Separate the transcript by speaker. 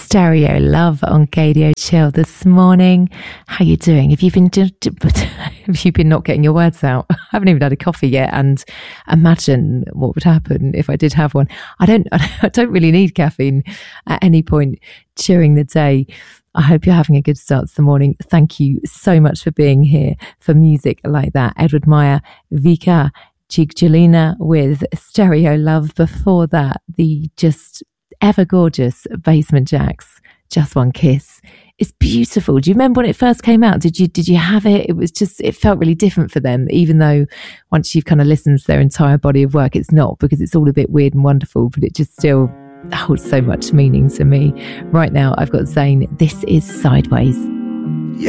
Speaker 1: Stereo Love on KDO Chill this morning. How you doing? Have you been not getting your words out? I haven't even had a coffee yet, and imagine what would happen if I did have one. I don't really need caffeine at any point during the day. I hope you're having a good start this morning. Thank you so much for being here for music like that. Edward Meyer, Vika Chigjalina with Stereo Love. Before that, the just ever gorgeous Basement Jaxx, Just One Kiss. It's beautiful. Do you remember when it first came out? Did you have it? It felt really different for them, even though once you've kind of listened to their entire body of work, it's not, because it's all a bit weird and wonderful, but it just still holds so much meaning to me. Right now, I've got Zayn. This is Sideways.